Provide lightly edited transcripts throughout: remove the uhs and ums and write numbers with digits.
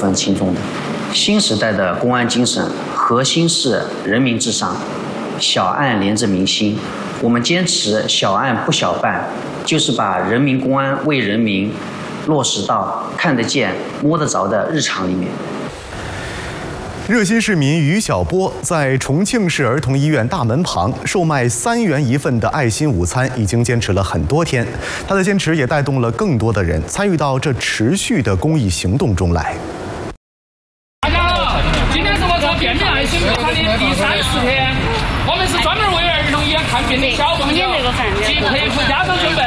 分轻重的。新时代的公安精神核心是人民至上，小案连着民心。我们坚持小案不小办，就是把人民公安为人民落实到看得见、摸得着的日常里面。 热心市民于小波在重庆市儿童医院大门旁售卖3元一份的爱心午餐，已经坚持了很多天。他的坚持也带动了更多的人参与到这持续的公益行动中来。 大家好，今天是我做便民爱心午餐的第30天，我们是专门为儿童医院看病的小朋友及配合家长准备。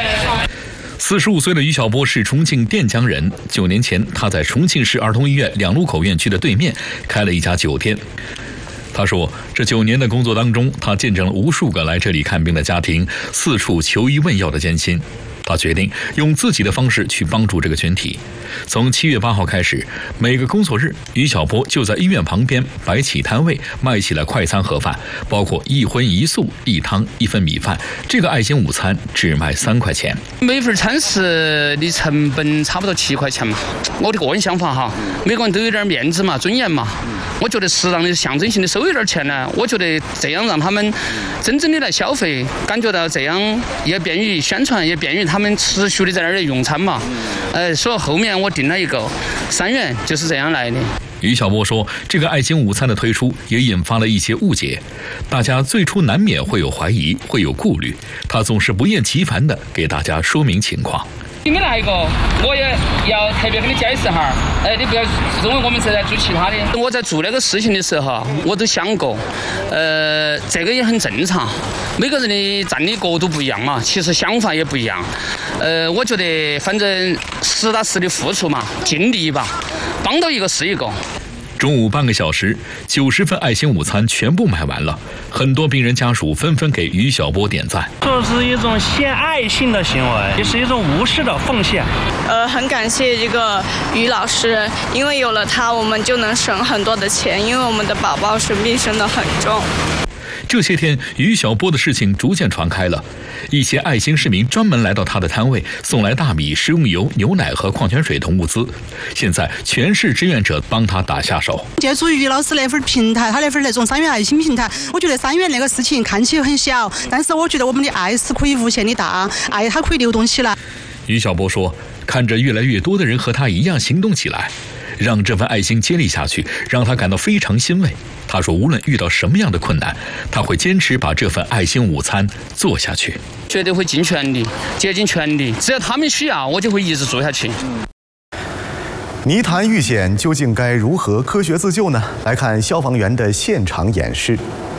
45岁的于小波是重庆垫江人。9年前，他在重庆市儿童医院2路口院区的对面开了一家酒店。他说，这9年的工作当中，他见证了无数个来这里看病的家庭四处求医问药的艰辛。他决定用自己的方式去帮助这个群体。从7月8号开始，每个工作日，于小波就在医院旁边摆起摊位，卖起了快餐盒饭，包括1荤1素、1汤1份米饭。这个爱心午餐只卖3块钱。 每份餐食的成本差不多7块钱嘛。我的个人想法哈，每个人都有点面子嘛、尊严嘛。我觉得适当的象征性的收一点钱呢，我觉得这样让他们真正的来消费，感觉到这样也便于宣传，也便于他们持续的在那儿用餐嘛。所以后面我定了一个3元，就是这样来的。 于小波说，这个爱心午餐的推出也引发了一些误解，大家最初难免会有怀疑，会有顾虑。他总是不厌其烦地给大家说明情况。 你来一个，我也要特别跟你解释哈，你不要认为我们是在做其他的。我在做那个事情的时候，我都想过，这个也很正常，每个人的站的角度不一样嘛，其实想法也不一样。我觉得反正实打实的付出嘛，尽力吧，帮到一个是一个。 中午半个小时，90份爱心午餐全部卖完了，很多病人家属纷纷给于小波点赞。 这是一种献爱心的行为，也是一种无私的奉献。 很感谢这个于老师，因为有了他，我们就能省很多的钱，因为我们的宝宝生病生得很重。 这些天，于小波的事情逐渐传开了，一些爱心市民专门来到他的摊位，送来大米、食用油、牛奶和矿泉水等物资。现在，全市志愿者帮他打下手。 接触于老师那份平台，他那份那种3元爱心平台，我觉得3元那个事情看起很小，但是我觉得我们的爱是可以无限的大，爱它可以流动起来。 于小波说，看着越来越多的人和他一样行动起来，让这份爱心接力下去，让他感到非常欣慰。他说，无论遇到什么样的困难，他会坚持把这份爱心午餐做下去， 绝对会尽全力，竭尽全力，只要他们需要，我就会一直做下去。 泥潭遇险究竟该如何科学自救呢？来看消防员的现场演示。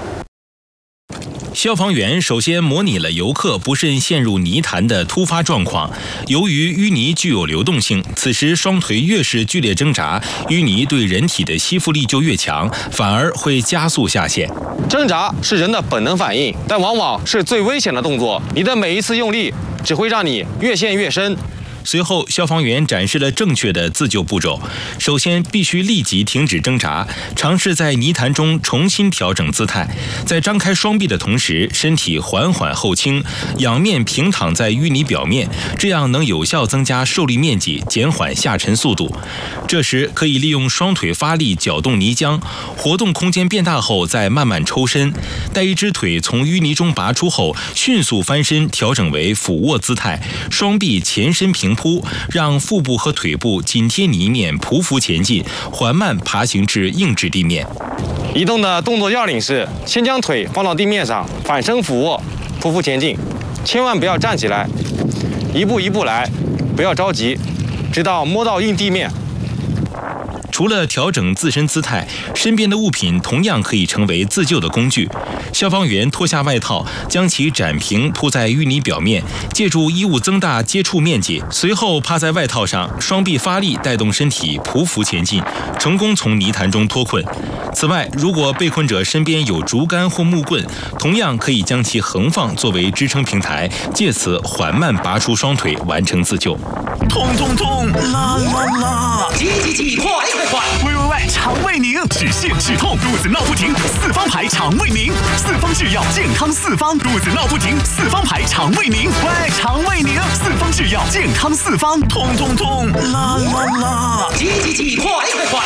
消防员首先模拟了游客不慎陷入泥潭的突发状况。由于淤泥具有流动性，此时双腿越是剧烈挣扎，淤泥对人体的吸附力就越强，反而会加速下陷。 挣扎是人的本能反应，但往往是最危险的动作。你的每一次用力，只会让你越陷越深。 随后，消防员展示了正确的自救步骤。首先，必须立即停止挣扎，尝试在泥潭中重新调整姿态。在张开双臂的同时，身体缓缓后倾，仰面平躺在淤泥表面，这样能有效增加受力面积，减缓下沉速度。这时，可以利用双腿发力搅动泥浆，活动空间变大后再慢慢抽身。待一只腿从淤泥中拔出后，迅速翻身调整为俯卧姿态，双臂前伸平扑，让腹部和腿部紧贴泥面匍匐前进，缓慢爬行至硬质地面。 移动的动作要领是：先将腿放到地面上，反身俯卧，匍匐前进，千万不要站起来，一步一步来，不要着急，直到摸到硬地面。 除了调整自身姿态，身边的物品同样可以成为自救的工具。消防员脱下外套，将其展平铺在淤泥表面，借助衣物增大接触面积，随后趴在外套上，双臂发力带动身体匍匐前进，成功从泥潭中脱困。此外，如果被困者身边有竹竿或木棍，同样可以将其横放作为支撑平台，借此缓慢拔出双腿，完成自救。 痛痛痛，啦啦啦！ 急，快！ 喂，肠胃宁，止泻止痛，肚子闹不停，四方牌肠胃宁，四方制药健康四方，肚子闹不停，四方牌肠胃宁，喂，肠胃宁，四方制药健康四方，痛痛痛，啦啦啦！ 急，快！